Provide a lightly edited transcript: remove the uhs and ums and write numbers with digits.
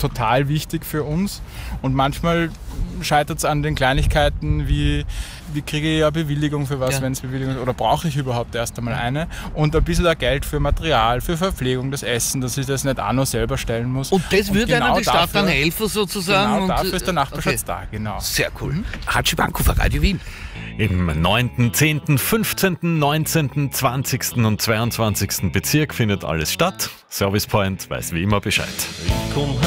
total wichtig für uns. Und manchmal scheitert es an den Kleinigkeiten wie kriege ich eine Bewilligung für was, wenn es Bewilligung ist, oder brauche ich überhaupt erst einmal eine, und ein bisschen Geld für Material, für Verpflegung, das Essen, dass ich das nicht auch noch selber stellen muss. Und das würde genau einer die Stadt dafür, dann helfen sozusagen? Genau dafür ist der Nachbarschatz da, genau. Sehr cool. Hatschi Banko für Radio Wien. Im 9., 10., 15., 19., 20. und 22. Bezirk findet alles statt. Service Point weiß wie immer Bescheid.